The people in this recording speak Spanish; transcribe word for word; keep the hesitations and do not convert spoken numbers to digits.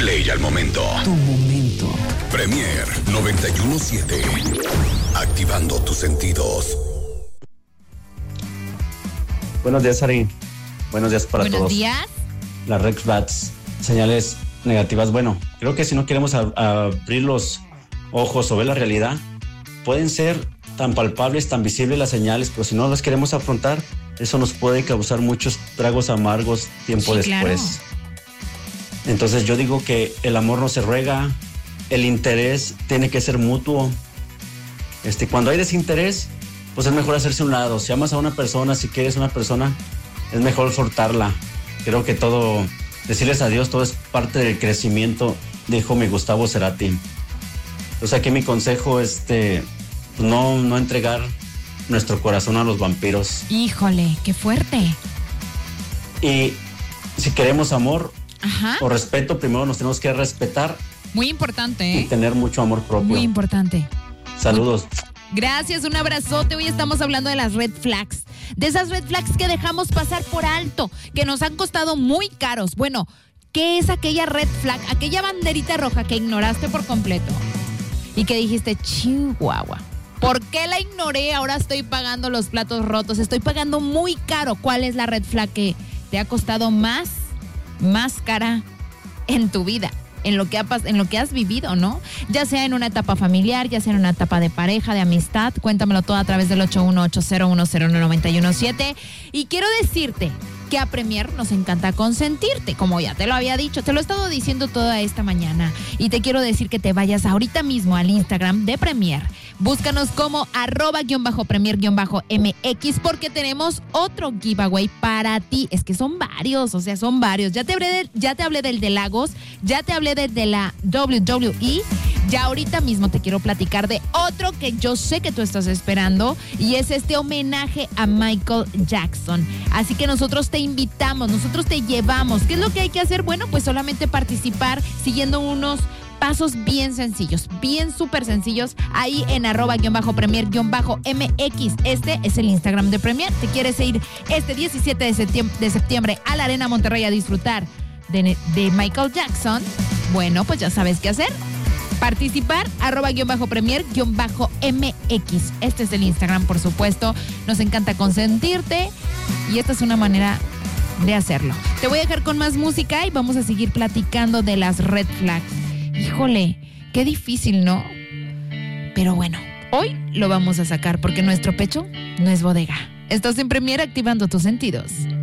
play al momento. Tu momento. Premier noventa y uno punto siete. Activando tus sentidos. Buenos días, Ari. Buenos días para Buenos todos. Buenos días. Las red flags, señales negativas. Bueno, creo que si no queremos a, a abrir los ojos o ver la realidad, pueden ser tan palpables, tan visibles las señales, pero si no las queremos afrontar, eso nos puede causar muchos tragos amargos tiempo Sí, después. claro. Entonces yo digo que el amor no se ruega, el interés tiene que ser mutuo. Este, cuando hay desinterés, pues es mejor hacerse a un lado. Si amas a una persona, si quieres a una persona, es mejor soltarla. Creo que todo, decirles adiós, todo es parte del crecimiento, dijo mi Gustavo Cerati. Entonces aquí mi consejo es este, no, no entregar nuestro corazón a los vampiros. Híjole, qué fuerte. Y si queremos amor Ajá. o respeto, primero nos tenemos que respetar. Muy importante, Y ¿eh? tener mucho amor propio. Muy importante. Saludos. Gracias, un abrazote. Hoy estamos hablando de las red flags. De esas red flags que dejamos pasar por alto, que nos han costado muy caros. Bueno, ¿qué es aquella red flag? Aquella banderita roja que ignoraste por completo y que dijiste, chihuahua, ¿por qué la ignoré? Ahora estoy pagando los platos rotos, estoy pagando muy caro. ¿Cuál es la red flag que te ha costado más, más cara en tu vida? En lo que ha, en lo que has vivido, ¿no? Ya sea en una etapa familiar, ya sea en una etapa de pareja, de amistad. Cuéntamelo todo a través del ocho uno ocho cero uno cero nueve uno siete. Y quiero decirte que a Premier nos encanta consentirte, como ya te lo había dicho, te lo he estado diciendo toda esta mañana. Y te quiero decir que te vayas ahorita mismo al Instagram de Premier. Búscanos como arroba guión bajo premier guión bajo mx, porque tenemos otro giveaway para ti. Es que son varios, o sea, son varios. Ya te hablé, de, ya te hablé del de Lagos, ya te hablé del de la doble u doble u e. Ya ahorita mismo te quiero platicar de otro que yo sé que tú estás esperando, y es este homenaje a Michael Jackson. Así que nosotros te invitamos, nosotros te llevamos. ¿Qué es lo que hay que hacer? Bueno, pues solamente participar siguiendo unos pasos bien sencillos, bien súper sencillos, ahí en arroba guión bajo premier guión bajo mx. Este es el Instagram de Premier. ¿Te quieres ir este diecisiete de septiembre, de septiembre a la Arena Monterrey a disfrutar de, de Michael Jackson? Bueno, pues ya sabes qué hacer. Participar, arroba guión bajo premier guión bajo mx. Este es el Instagram, por supuesto. Nos encanta consentirte y esta es una manera de hacerlo. Te voy a dejar con más música y vamos a seguir platicando de las red flags. Híjole, qué difícil, ¿no? Pero bueno, hoy lo vamos a sacar porque nuestro pecho no es bodega. Estás en Premier activando tus sentidos.